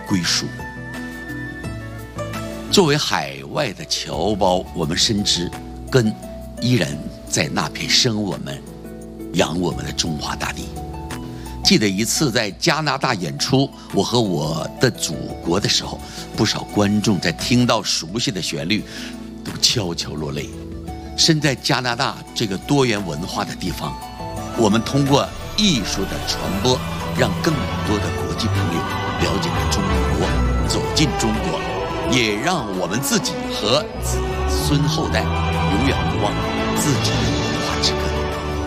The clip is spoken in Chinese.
归属。作为海外的侨胞，我们深知根依然在那片生我们、养我们的中华大地。记得一次在加拿大演出，我和我的祖国的时候，不少观众在听到熟悉的旋律，都悄悄落泪。身在加拿大这个多元文化的地方，我们通过艺术的传播，让更多的国际朋友了解了中国，走进中国，也让我们自己和子孙后代永远不忘自己的